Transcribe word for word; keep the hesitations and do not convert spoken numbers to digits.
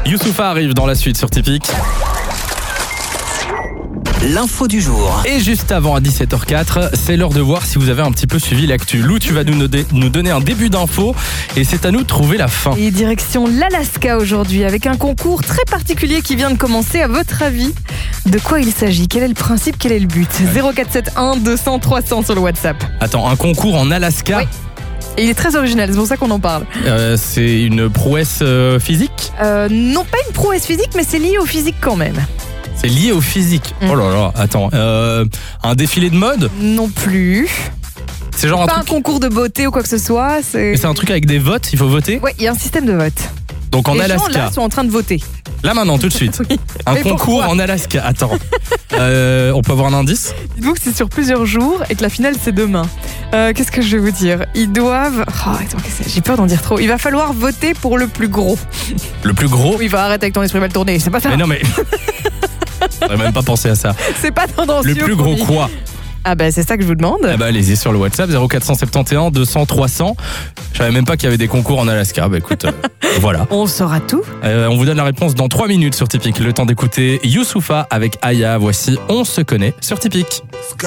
Youssoupha arrive dans la suite sur Typique. L'info du jour. Et juste avant à dix-sept heures quatre, c'est l'heure de voir si vous avez un petit peu suivi l'actu. Lou, tu vas nous, nodé- nous donner un début d'info et c'est à nous de trouver la fin. Et direction l'Alaska aujourd'hui avec un concours très particulier qui vient de commencer. À votre avis, de quoi il s'agit? Quel est le principe? Quel est le but? zéro quatre sept un deux cents trois cents sur le WhatsApp. Attends, un concours en Alaska? Oui. Et il est très original, c'est pour ça qu'on en parle. Euh, c'est une prouesse euh, physique? Euh, non pas une prouesse physique, mais c'est lié au physique quand même. C'est lié au physique. Mm. Oh là là, attends. Euh, un défilé de mode? Non plus. C'est genre un Pas un truc. concours de beauté ou quoi que ce soit. C'est, Mais c'est un truc avec des votes, il faut voter? Oui, il y a un système de vote. Donc en Les Alaska. gens là sont en train de voter. Là maintenant, tout de suite. Oui. Un Mais concours pourquoi en Alaska. Attends. Euh, on peut avoir un indice? Dites-vous que c'est sur plusieurs jours et que la finale c'est demain. Euh, qu'est-ce que je vais vous dire? Ils doivent... Oh, attends, qu'est-ce que... j'ai peur d'en dire trop. Il va falloir voter pour le plus gros. Le plus gros? Oui, va arrêter avec ton esprit mal tourné, c'est pas ça. Mais non mais... J'aurais même pas pensé à ça. C'est pas tendancieux. Le plus gros promis. quoi? Ah bah c'est ça que je vous demande. Ah bah allez-y sur le WhatsApp zéro quatre sept un deux cents trois cents. Je savais même pas qu'il y avait des concours en Alaska. Bah écoute, euh, voilà. On saura tout. Euh, on vous donne la réponse dans trois minutes sur Typique. Le temps d'écouter Youssoupha avec Aya. Voici On se connaît sur Typique.